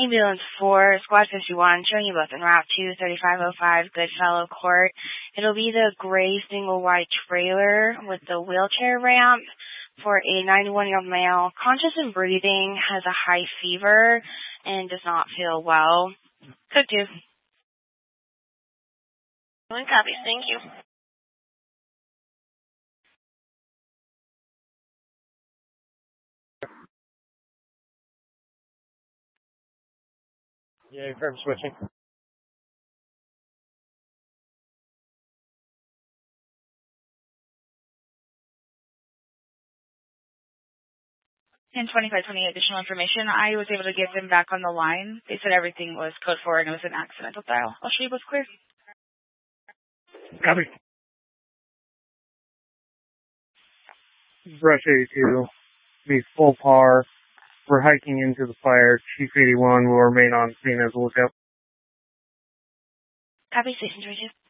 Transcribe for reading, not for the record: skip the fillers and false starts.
Ambulance 4, Squad 51, showing you both en route to 3505 Goodfellow Court. It'll be the gray single-wide trailer with the wheelchair ramp for a 91-year-old male, conscious and breathing, has a high fever, and does not feel well. Code 2. One copy. Thank you. Yeah, confirm switching. And 2528 additional information. I was able to get them back on the line. They said everything was code 4 and it was an accidental dial. I'll show you what's clear. Copy. Brush 82. Be full par. We're hiking into the fire. Chief 81 will remain on scene as a lookout. Copy, station 22.